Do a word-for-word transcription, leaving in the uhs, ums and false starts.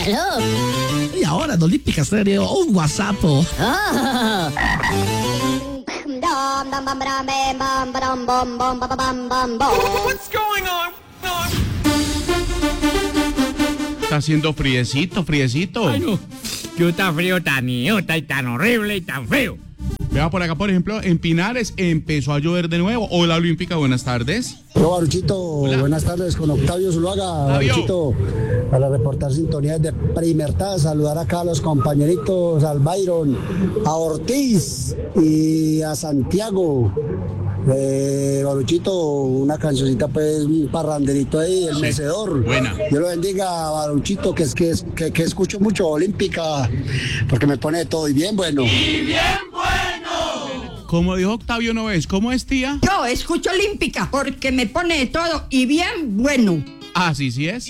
Hello. Y ahora en Olímpica Stereo, un WhatsApp. Oh. What's going on? Está haciendo friecito, friecito. Ay, no. Yo tan frío, tan idiota y tan horrible y tan feo. Vea por acá, por ejemplo, en Pinares empezó a llover de nuevo. Hola, Olímpica, buenas tardes. Yo, Baruchito, Hola. buenas tardes con Octavio Zuluaga. Octavio. Baruchito, para reportar sintonías de Primertad, saludar acá a los compañeritos, al Byron, a Ortiz y a Santiago. Eh, Baruchito, una cancioncita, pues, un parranderito ahí, el Sí, mecedor. buena. Dios lo bendiga, Baruchito, que es que, es- que, que escucho mucho Olímpica, porque me pone de todo y bien bueno. Como dijo Octavio Noves, ¿cómo es, tía? Yo escucho Olímpica porque me pone de todo y bien bueno. Así sí es.